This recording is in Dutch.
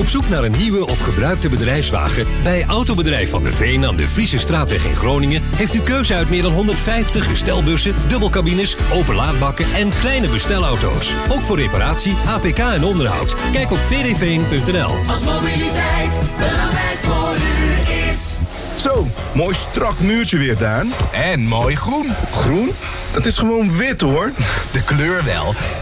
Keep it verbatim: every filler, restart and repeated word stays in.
Op zoek naar een nieuwe of gebruikte bedrijfswagen? Bij Autobedrijf Van der Veen aan de Friese Straatweg in Groningen heeft u keuze uit meer dan honderdvijftig bestelbussen, dubbelcabines, openlaadbakken en kleine bestelauto's. Ook voor reparatie, A P K en onderhoud. Kijk op v d veen punt n l. Als mobiliteit belangrijk voor u is. Zo, mooi strak muurtje weer, Daan. En mooi groen. Groen? Dat is gewoon wit, hoor. De kleur wel.